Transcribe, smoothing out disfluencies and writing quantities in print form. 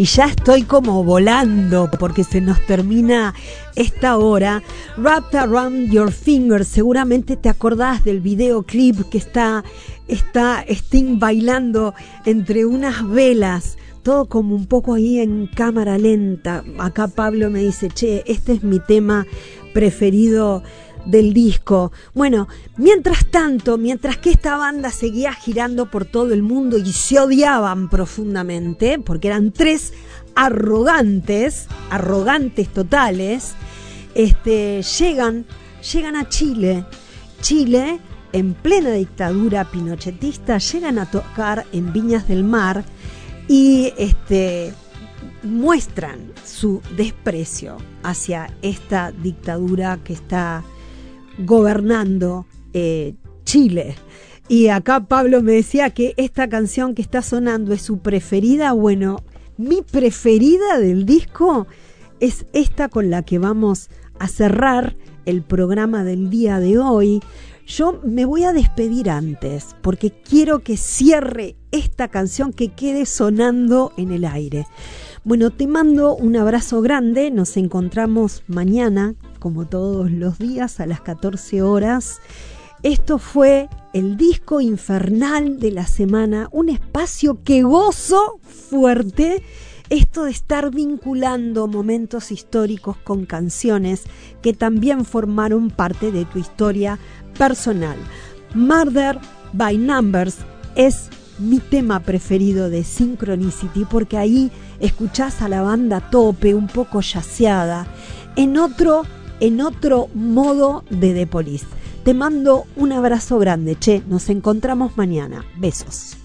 y ya estoy como volando porque se nos termina esta hora. Wrapped Around Your Finger, seguramente te acordás del videoclip que está Sting bailando entre unas velas, todo como un poco ahí en cámara lenta. Acá Pablo me dice, che, este es mi tema preferido del disco. Bueno, mientras tanto, mientras que esta banda seguía girando por todo el mundo y se odiaban profundamente, porque eran tres arrogantes totales, llegan a Chile, en plena dictadura pinochetista, llegan a tocar en Viñas del Mar y muestran su desprecio hacia esta dictadura que está gobernando Chile. Y acá Pablo me decía que esta canción que está sonando es su preferida. Bueno, mi preferida del disco es esta con la que vamos a cerrar el programa del día de hoy. Yo me voy a despedir antes porque quiero que cierre esta canción, que quede sonando en el aire. Bueno, te mando un abrazo grande. Nos encontramos mañana, como todos los días, a las 14 horas. Esto fue el disco infernal de la semana, un espacio que gozo fuerte. Esto de estar vinculando momentos históricos con canciones que también formaron parte de tu historia personal. Murder by Numbers es mi tema preferido de Synchronicity, porque ahí escuchás a la banda a tope, un poco yaceada, en otro modo de The Police. Te mando un abrazo grande, che, nos encontramos mañana. Besos.